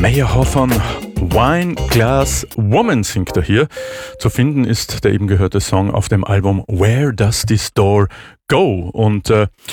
Meyerhoff, Wine Glass Woman singt er hier. Zu finden ist der eben gehörte Song auf dem Album Where Does This Door Go? Und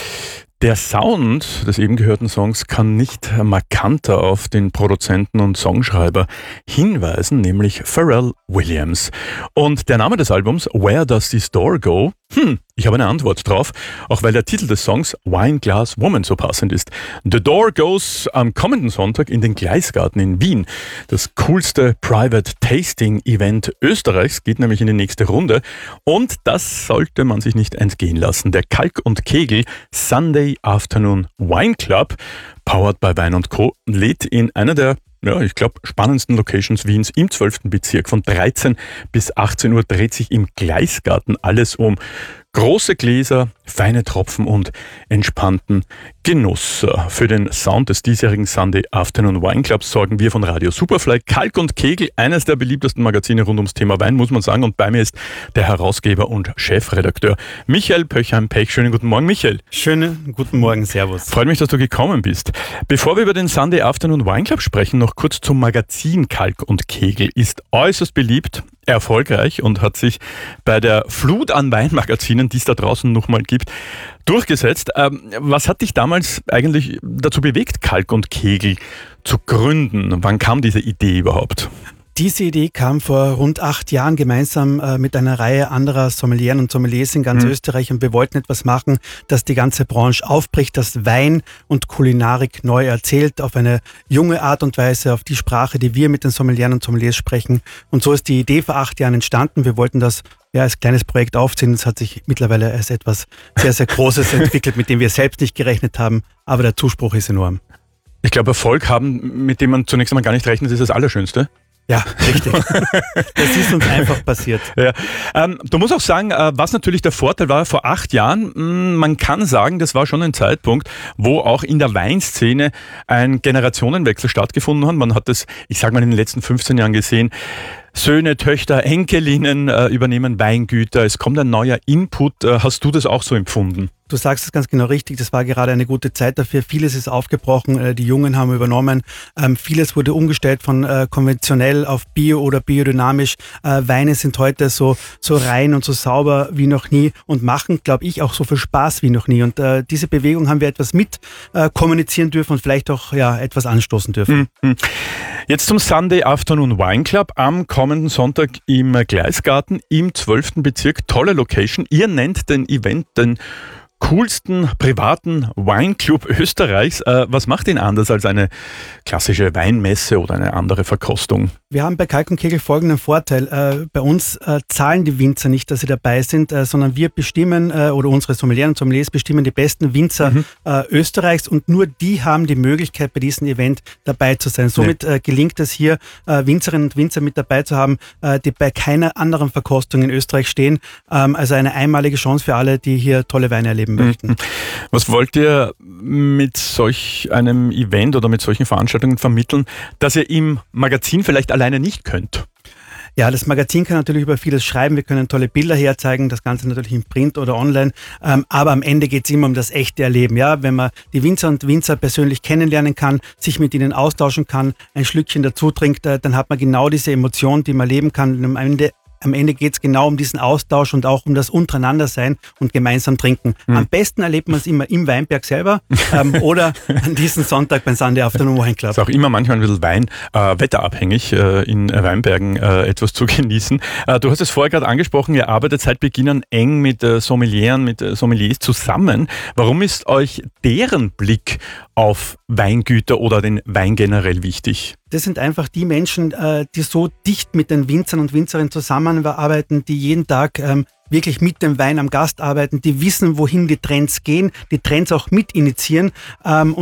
der Sound des eben gehörten Songs kann nicht markanter auf den Produzenten und Songschreiber hinweisen, nämlich Pharrell Williams. Und der Name des Albums, Where Does This Door Go? Ich habe eine Antwort drauf, auch weil der Titel des Songs Wine Glass Woman so passend ist. The Door Goes am kommenden Sonntag in den Gleisgarten in Wien. Das coolste Private Tasting Event Österreichs geht nämlich in die nächste Runde. Und das sollte man sich nicht entgehen lassen. Der Kalk und Kegel Sunday Afternoon Wine Club, powered by Wein & Co., lädt in einer der spannendsten Locations Wiens im 12. Bezirk. Von 13 bis 18 Uhr dreht sich im Gleisgarten alles um große Gläser, feine Tropfen und entspannten Genuss. Für den Sound des diesjährigen Sunday Afternoon Wine Clubs sorgen wir von Radio Superfly. Kalk und Kegel, eines der beliebtesten Magazine rund ums Thema Wein, muss man sagen. Und bei mir ist der Herausgeber und Chefredakteur Michael Pöchheim-Pech. Schönen guten Morgen, Michael. Schönen guten Morgen, servus. Freut mich, dass du gekommen bist. Bevor wir über den Sunday Afternoon Wine Club sprechen, noch kurz zum Magazin Kalk und Kegel. Ist äußerst beliebt, erfolgreich und hat sich bei der Flut an Weinmagazinen, die es da draußen nochmal gibt, durchgesetzt. Was hat dich damals eigentlich dazu bewegt, Kalk und Kegel zu gründen? Wann kam diese Idee überhaupt? Diese Idee kam vor rund 8 Jahren gemeinsam mit einer Reihe anderer Sommelieren und Sommeliers in ganz Österreich, und wir wollten etwas machen, das die ganze Branche aufbricht, das Wein und Kulinarik neu erzählt, auf eine junge Art und Weise, auf die Sprache, die wir mit den Sommelieren und Sommeliers sprechen. Und so ist die Idee vor 8 Jahren entstanden. Wir wollten das als kleines Projekt aufziehen. Es hat sich mittlerweile als etwas sehr, sehr Großes entwickelt, mit dem wir selbst nicht gerechnet haben, aber der Zuspruch ist enorm. Ich glaube, Erfolg haben, mit dem man zunächst einmal gar nicht rechnet, ist das Allerschönste. Ja, richtig. Das ist uns einfach passiert. Ja. Du musst auch sagen, was natürlich der Vorteil war vor 8 Jahren, man kann sagen, das war schon ein Zeitpunkt, wo auch in der Weinszene ein Generationenwechsel stattgefunden hat. Man hat das, ich sage mal, in den letzten 15 Jahren gesehen. Söhne, Töchter, Enkelinnen übernehmen Weingüter. Es kommt ein neuer Input. Hast du das auch so empfunden? Du sagst es ganz genau richtig, das war gerade eine gute Zeit dafür. Vieles ist aufgebrochen, die Jungen haben übernommen. Vieles wurde umgestellt von konventionell auf Bio oder biodynamisch. Weine sind heute so rein und so sauber wie noch nie und machen, glaube ich, auch so viel Spaß wie noch nie. Und diese Bewegung haben wir etwas mit kommunizieren dürfen und vielleicht auch etwas anstoßen dürfen. Jetzt zum Sunday Afternoon Wine Club am kommenden Sonntag im Gleisgarten im 12. Bezirk. Tolle Location. Ihr nennt den Event den coolsten privaten Weinclub Österreichs. Was macht ihn anders als eine klassische Weinmesse oder eine andere Verkostung? Wir haben bei Kalk und Kegel folgenden Vorteil. Bei uns zahlen die Winzer nicht, dass sie dabei sind, sondern wir bestimmen, oder unsere Sommelieren und Sommeliers bestimmen die besten Winzer Österreichs, und nur die haben die Möglichkeit, bei diesem Event dabei zu sein. Somit gelingt es hier, Winzerinnen und Winzer mit dabei zu haben, die bei keiner anderen Verkostung in Österreich stehen. Also eine einmalige Chance für alle, die hier tolle Weine erleben möchten. Was wollt ihr mit solch einem Event oder mit solchen Veranstaltungen vermitteln, dass ihr im Magazin vielleicht alleine nicht könnt? Ja, das Magazin kann natürlich über vieles schreiben. Wir können tolle Bilder herzeigen, das Ganze natürlich im Print oder online. Aber am Ende geht es immer um das echte Erleben. Ja, wenn man die Winzer und Winzer persönlich kennenlernen kann, sich mit ihnen austauschen kann, ein Schlückchen dazu trinkt, dann hat man genau diese Emotion, die man leben kann. Und am Ende geht es genau um diesen Austausch und auch um das Untereinandersein und gemeinsam trinken. Am besten erlebt man es immer im Weinberg selber oder an diesem Sonntag beim Sunday Afternoon Wine Club. Es ist auch immer manchmal ein bisschen Wein, wetterabhängig in Weinbergen etwas zu genießen. Du hast es vorher gerade angesprochen, ihr arbeitet seit Beginn an eng mit Sommelieren, mit Sommeliers zusammen. Warum ist euch deren Blick auf Weingüter oder den Wein generell wichtig? Das sind einfach die Menschen, die so dicht mit den Winzern und Winzerinnen zusammenarbeiten, die jeden Tag wirklich mit dem Wein am Gast arbeiten, die wissen, wohin die Trends gehen, die Trends auch mit initiieren